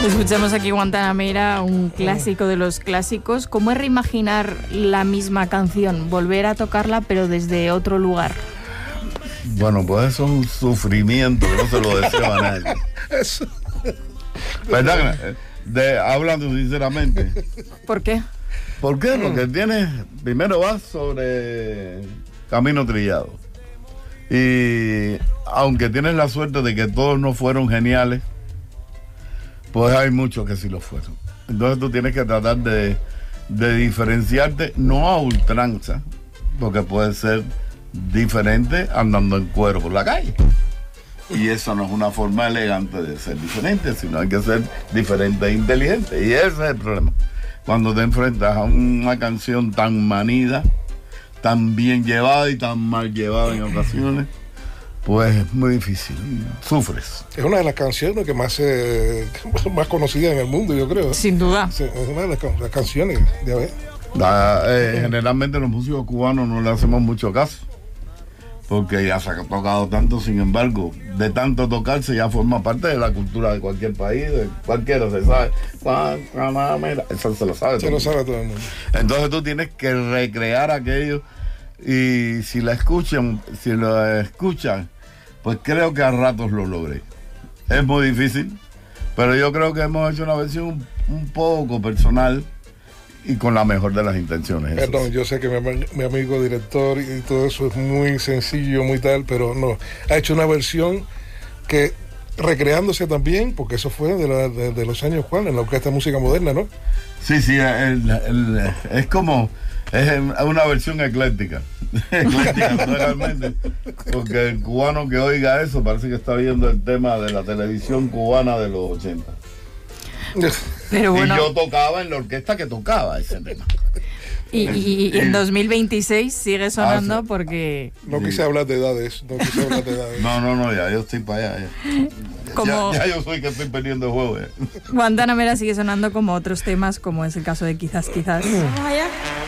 Escuchamos aquí Guantanamera, un clásico de los clásicos. ¿Cómo es reimaginar la misma canción? Volver a tocarla, pero desde otro lugar. Bueno, pues eso es un sufrimiento que no se lo deseo a nadie. ¿Verdad? Hablando sinceramente. ¿Por qué? ¿Por qué? Porque primero vas sobre camino trillado. Y aunque tienes la suerte de que todos no fueron geniales, pues hay muchos que sí lo fueron. Entonces tú tienes que tratar de diferenciarte, no a ultranza, porque puede ser diferente andando en cuero por la calle. Y eso no es una forma elegante de ser diferente, sino hay que ser diferente e inteligente. Y ese es el problema. Cuando te enfrentas a una canción tan manida, tan bien llevada y tan mal llevada en ocasiones, pues es muy difícil, sufres. Es una de las canciones que más conocida en el mundo, yo creo. Sin duda. Es una de las canciones, ya ves. Generalmente los músicos cubanos no le hacemos mucho caso, porque ya se ha tocado tanto, sin embargo, de tanto tocarse ya forma parte de la cultura de cualquier país, de cualquiera se sabe. Eso se lo sabe. Se lo sabe todo el mundo. Entonces tú tienes que recrear aquello, y si lo escuchan, pues creo que a ratos lo logré. Es muy difícil, pero yo creo que hemos hecho una versión un poco personal y con la mejor de las intenciones. Perdón, yo sé que mi amigo director y todo eso es muy sencillo, muy tal, pero no. Ha hecho una versión que, recreándose también, porque eso fue de los años, Juan, en la Orquesta de Música Moderna, ¿no? Sí, es como... Es una versión ecléctica realmente, porque el cubano que oiga eso parece que está viendo el tema de la televisión cubana de los 80. Pero bueno, y yo tocaba en la orquesta que tocaba ese tema. Y en 2026 sigue sonando porque... No quise hablar de edades. No, ya yo estoy para allá. Ya yo soy que estoy perdiendo el juego. Guantanamera sigue sonando como otros temas, como es el caso de Quizás. Vaya.